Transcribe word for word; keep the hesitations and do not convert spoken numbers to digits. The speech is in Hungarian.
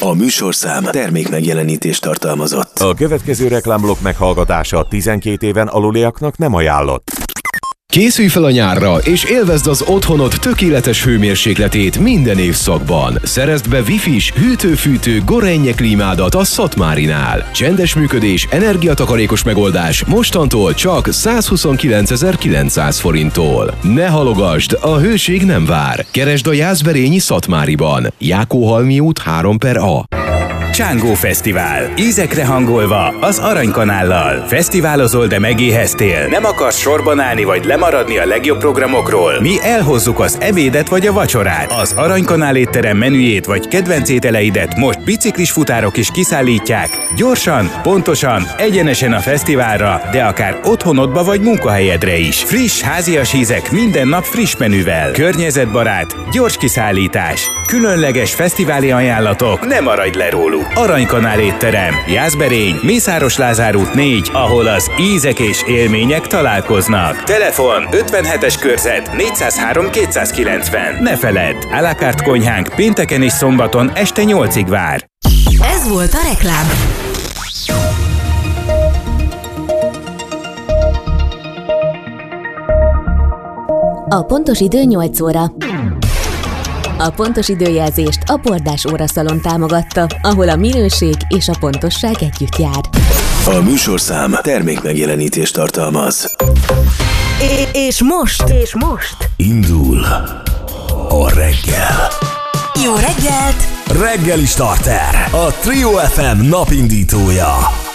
A műsorszám termék megjelenítést tartalmazott. A következő reklámblokk meghallgatása tizenkét éven aluliaknak nem ajánlott. Készülj fel a nyárra, és élvezd az otthonod tökéletes hőmérsékletét minden évszakban. Szerezd be Wi-Fi-s, hűtő-fűtő Gorenje klímádat a Szatmárinál. Csendes működés, energiatakarékos megoldás mostantól csak százhuszonkilencezer-kilencszáz forinttól. Ne halogasd, a hőség nem vár. Keresd a Jászberényi Szatmáriban. Jákóhalmi út három per A. Csángó Fesztivál. Ízekre hangolva az Aranykanállal. Fesztiválozol, de megéheztél. Nem akarsz sorban állni vagy lemaradni a legjobb programokról? Mi elhozzuk az ebédet vagy a vacsorát. Az Aranykanál étterem menüjét vagy kedvenc ételeidet most biciklis futárok is kiszállítják. Gyorsan, pontosan, egyenesen a fesztiválra, de akár otthonodba vagy munkahelyedre is. Friss, házias ízek minden nap friss menüvel. Környezetbarát, gyors kiszállítás. Különleges fesztiváli ajánlatok, ne maradj le róluk. Aranykanál étterem, Jászberény, Mészáros Lázár út négy, ahol az ízek és élmények találkoznak. Telefon ötvenhetes körzet négyszázhárom kétszázkilencven. Ne feledd, à la carte konyhánk pénteken és szombaton este nyolcig vár. Ez volt a reklám. A pontos idő nyolc óra. A pontos időjelzést a Bordás óraszalon támogatta, ahol a minőség és a pontosság együtt jár. A műsorszám termék megjelenítést tartalmaz. É- és most, és most Indul a reggel. jó reggelt! Reggeli starter, a Trio ef em napindítója.